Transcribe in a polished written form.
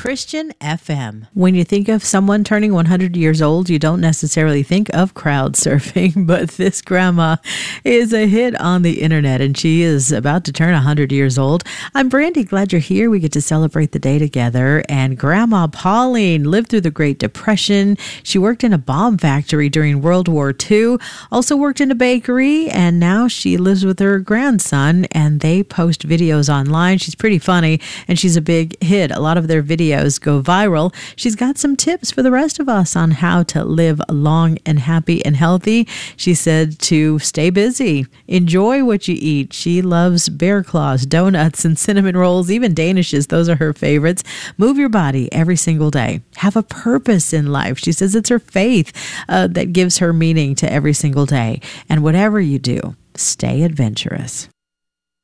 Christian FM. When you think of someone turning 100 years old, you don't necessarily think of crowd surfing, but this grandma is a hit on the internet, and she is about to turn 100 years old. I'm Brandy, glad you're here. We get to celebrate the day together. And Grandma Pauline lived through the Great Depression. She worked in a bomb factory during World War II, also worked in a bakery, and now she lives with her grandson, and they post videos online. She's pretty funny, and she's a big hit. A lot of their videos go viral. She's got some tips for the rest of us on how to live long and happy and healthy. She said to stay busy, enjoy what you eat. She loves bear claws, donuts, and cinnamon rolls, even Danishes. Those are her favorites. Move your body every single day. Have a purpose in life. She says it's her faith that gives her meaning to every single day. And whatever you do, stay adventurous.